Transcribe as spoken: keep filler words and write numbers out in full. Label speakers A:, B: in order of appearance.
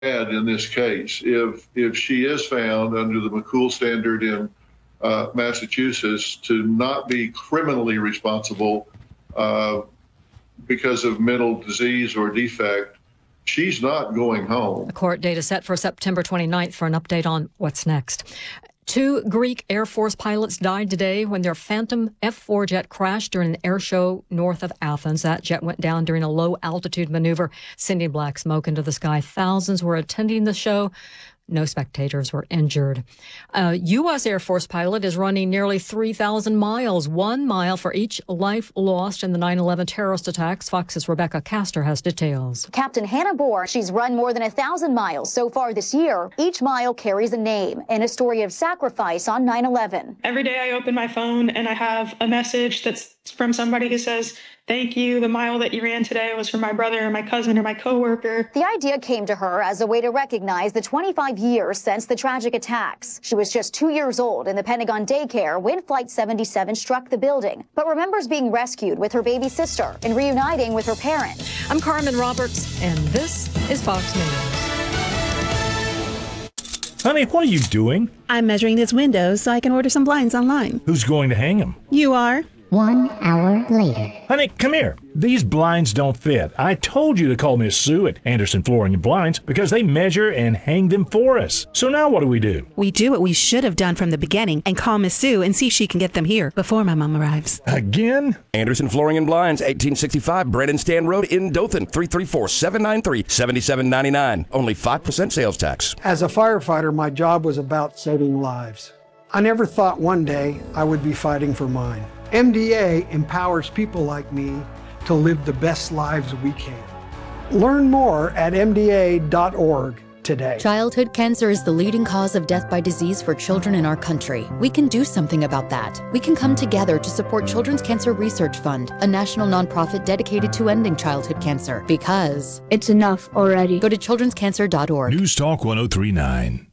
A: in this case. If if she is found under the McCool standard in uh, Massachusetts to not be criminally responsible uh, because of mental disease or defect, she's not going home.
B: The court date is set for September twenty-ninth for an update on what's next. Two Greek Air Force pilots died today when their Phantom F four jet crashed during an air show north of Athens. That jet went down during a low-altitude maneuver, sending black smoke into the sky. Thousands were attending the show. No spectators were injured. A U S Air Force pilot is running nearly three thousand miles, one mile for each life lost in the nine eleven terrorist attacks. Fox's Rebecca Castor has details.
C: Captain Hannah Bohr, she's run more than one thousand miles so far this year. Each mile carries a name and a story of sacrifice on nine eleven.
D: Every day I open my phone and I have a message that's from somebody who says, "Thank you. The mile that you ran today was for my brother or my cousin or my coworker."
C: The idea came to her as a way to recognize the twenty-five years since the tragic attacks. She was just two years old in the Pentagon daycare when Flight seventy-seven struck the building, but remembers being rescued with her baby sister and reuniting with her parents.
B: I'm Carmen Roberts, and this is Fox News.
E: Honey, what are you doing?
F: I'm measuring this window so I can order some blinds online.
E: Who's going to hang them?
F: You are.
G: One hour later.
E: Honey, come here. These blinds don't fit. I told you to call Miss Sue at Anderson Flooring and Blinds because they measure and hang them for us. So now what do we do?
F: We do what we should have done from the beginning and call Miss Sue and see if she can get them here before my mom arrives.
E: Again?
H: Anderson Flooring and Blinds, eighteen sixty-five Brennan Stand Road in Dothan, three three four, seven nine three, seven seven nine nine. Only five percent sales tax.
I: As a firefighter, my job was about saving lives. I never thought one day I would be fighting for mine. M D A empowers people like me to live the best lives we can. Learn more at M D A dot org today.
J: Childhood cancer is the leading cause of death by disease for children in our country. We can do something about that. We can come together to support Children's Cancer Research Fund, a national nonprofit dedicated to ending childhood cancer, because
K: it's enough already.
J: Go to children's cancer dot org.
L: News Talk one oh three point nine.